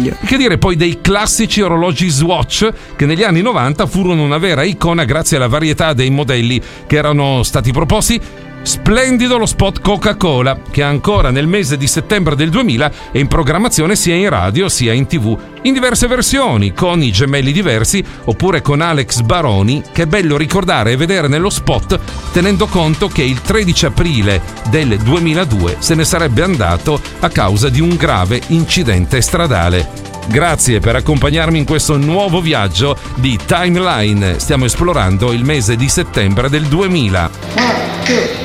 meglio. Che dire poi dei classici orologi Swatch che negli anni 90 furono una vera icona grazie alla varietà dei modelli che erano stati proposti. Splendido lo spot Coca-Cola, che ancora nel mese di settembre del 2000 è in programmazione sia in radio sia in TV, in diverse versioni, con i gemelli diversi oppure con Alex Baroni, che è bello ricordare e vedere nello spot, tenendo conto che il 13 aprile del 2002 se ne sarebbe andato a causa di un grave incidente stradale. Grazie per accompagnarmi in questo nuovo viaggio di Timeline. Stiamo esplorando il mese di settembre del 2000.